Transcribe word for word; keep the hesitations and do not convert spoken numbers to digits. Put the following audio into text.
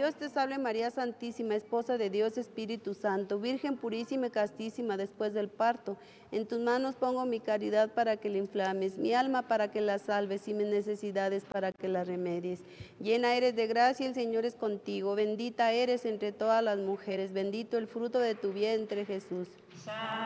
Dios te salve María Santísima, esposa de Dios Espíritu Santo, Virgen purísima y castísima después del parto. En tus manos pongo mi caridad para que la inflames, mi alma para que la salves y mis necesidades para que la remedies. Llena eres de gracia, el Señor es contigo, bendita eres entre todas las mujeres, bendito el fruto de tu vientre Jesús.